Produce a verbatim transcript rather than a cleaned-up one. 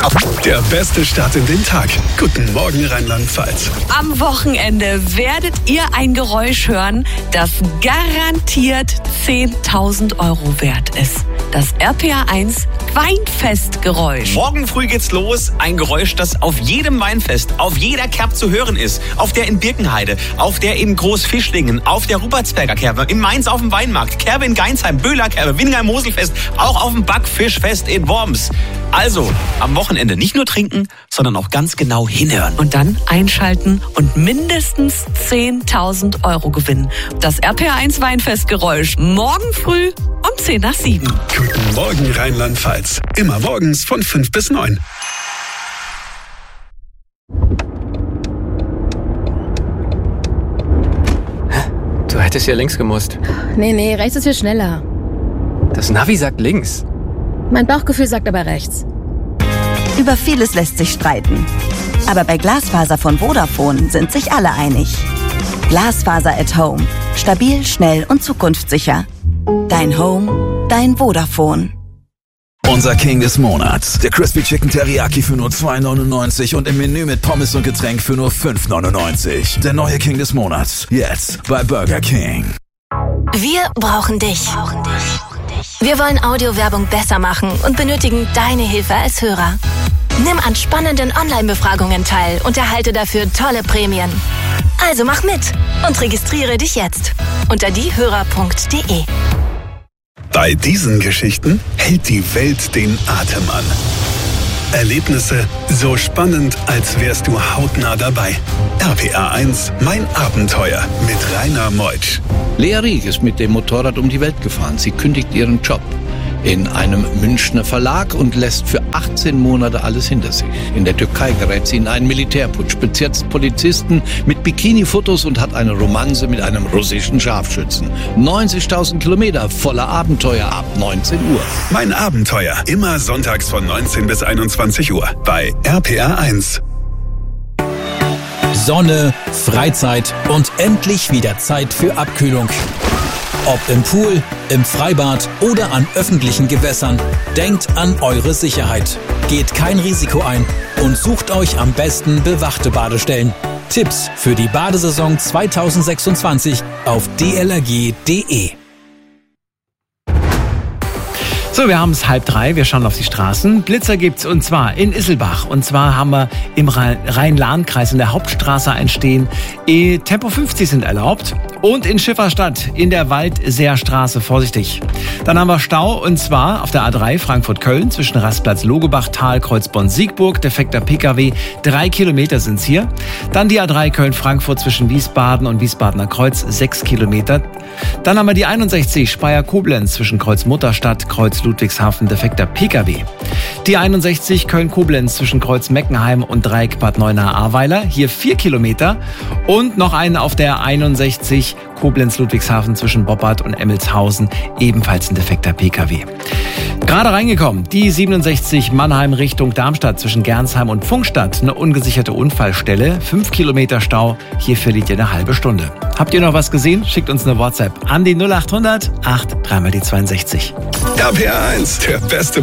Der beste Start in den Tag. Guten Morgen Rheinland-Pfalz. Am Wochenende werdet ihr ein Geräusch hören, das garantiert zehntausend Euro wert ist. Das R P R eins Weinfestgeräusch. Morgen früh geht's los. Ein Geräusch, das auf jedem Weinfest, auf jeder Kerb zu hören ist. Auf der in Birkenheide, auf der in Großfischlingen, auf der Rupertsberger Kerbe, in Mainz auf dem Weinmarkt, Kerbe in Geinsheim, Böhler Kerbe, Wingheim-Moselfest, auch auf dem Backfischfest in Worms. Also, am Wochenende nicht nur trinken, sondern auch ganz genau hinhören. Und dann einschalten und mindestens zehntausend Euro gewinnen. Das R P R eins Weinfestgeräusch. Morgen früh um zehn nach sieben. Guten Morgen Rheinland-Pfalz. Immer morgens von fünf bis neun. Du hättest ja links gemusst. Nee, nee, rechts ist viel schneller. Das Navi sagt links. Mein Bauchgefühl sagt aber rechts. Über vieles lässt sich streiten. Aber bei Glasfaser von Vodafone sind sich alle einig. Glasfaser at Home. Stabil, schnell und zukunftssicher. Dein Home, dein Vodafone. Unser King des Monats. Der Crispy Chicken Teriyaki für nur zwei neunundneunzig und im Menü mit Pommes und Getränk für nur fünf neunundneunzig. Der neue King des Monats. Jetzt bei Burger King. Wir brauchen dich. Wir wollen Audiowerbung besser machen und benötigen deine Hilfe als Hörer. Nimm an spannenden Online-Befragungen teil und erhalte dafür tolle Prämien. Also mach mit und registriere dich jetzt unter diehörer punkt de. Bei diesen Geschichten hält die Welt den Atem an. Erlebnisse so spannend, als wärst du hautnah dabei. R P R eins, mein Abenteuer mit Rainer Meutsch. Lea Rieck ist mit dem Motorrad um die Welt gefahren. Sie kündigt ihren Job in einem Münchner Verlag und lässt für achtzehn Monate alles hinter sich. In der Türkei gerät sie in einen Militärputsch, bezirzt Polizisten mit Bikini-Fotos und hat eine Romanze mit einem russischen Scharfschützen. neunzigtausend Kilometer voller Abenteuer ab neunzehn Uhr. Mein Abenteuer, immer sonntags von neunzehn bis einundzwanzig Uhr bei R P R eins. Sonne, Freizeit und endlich wieder Zeit für Abkühlung. Ob im Pool, im Freibad oder an öffentlichen Gewässern, denkt an eure Sicherheit. Geht kein Risiko ein und sucht euch am besten bewachte Badestellen. Tipps für die Badesaison zweitausendsechsundzwanzig auf d l r g punkt d e. So, wir haben es halb drei, wir schauen auf die Straßen. Blitzer gibt's und zwar in Isselbach. Und zwar haben wir im Rhein-Lahn-Kreis in der Hauptstraße ein Stehen. Tempo fünfzig sind erlaubt. Und in Schifferstadt in der Waldseerstraße, vorsichtig. Dann haben wir Stau und zwar auf der A drei Frankfurt-Köln zwischen Rastplatz Logebach, Tal, Kreuzborn-Siegburg. Defekter Pkw, drei Kilometer sind's hier. Dann die A drei Köln-Frankfurt zwischen Wiesbaden und Wiesbadener Kreuz, sechs Kilometer. Dann haben wir die einundsechzig Speyer-Koblenz zwischen Kreuz-Mutterstadt, Kreuz-Ludwigshafen, defekter Pkw. Die einundsechzig Köln-Koblenz zwischen Kreuz-Meckenheim und Dreieck Bad Neuenahr-Ahrweiler, hier vier Kilometer. Und noch einen auf der einundsechzig Koblenz-Ludwigshafen zwischen Boppard und Emmelshausen, ebenfalls ein defekter Pkw. Gerade reingekommen, die siebenundsechzig Mannheim Richtung Darmstadt zwischen Gernsheim und Pfungstadt, eine ungesicherte Unfallstelle, fünf Kilometer Stau, hier verliert ihr eine halbe Stunde. Habt ihr noch was gesehen? Schickt uns eine WhatsApp an die null acht hundert acht dreimal die zweiundsechzig. R P R eins, der beste